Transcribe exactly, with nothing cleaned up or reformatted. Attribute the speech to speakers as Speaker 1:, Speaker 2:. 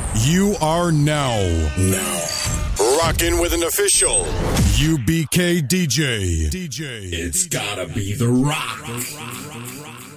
Speaker 1: You are now,
Speaker 2: Now.
Speaker 1: rocking with an official U B K D J. D J.
Speaker 2: It's gotta be The Rock.